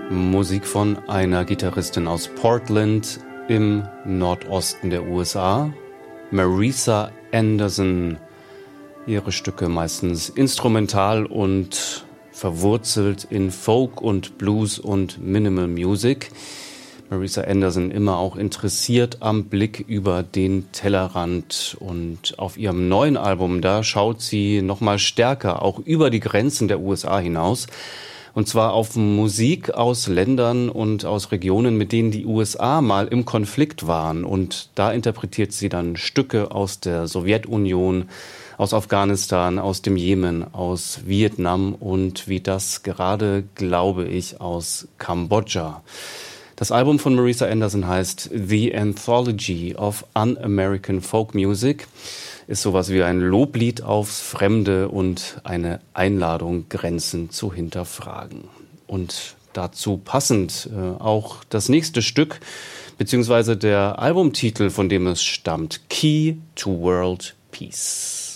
Musik von einer Gitarristin aus Portland im Nordosten der USA, Marisa Anderson. Ihre Stücke meistens instrumental und verwurzelt in Folk und Blues und Minimal Music. Marisa Anderson immer auch interessiert am Blick über den Tellerrand, und auf ihrem neuen Album, da schaut sie nochmal stärker auch über die Grenzen der USA hinaus. Und zwar auf Musik aus Ländern und aus Regionen, mit denen die USA mal im Konflikt waren. Und da interpretiert sie dann Stücke aus der Sowjetunion, aus Afghanistan, aus dem Jemen, aus Vietnam und wie das gerade, glaube ich, aus Kambodscha. Das Album von Marisa Anderson heißt The Anthology of Un-American Folk Music. Ist sowas wie ein Loblied aufs Fremde und eine Einladung, Grenzen zu hinterfragen. Und dazu passend auch das nächste Stück, beziehungsweise der Albumtitel, von dem es stammt, Key to World Peace.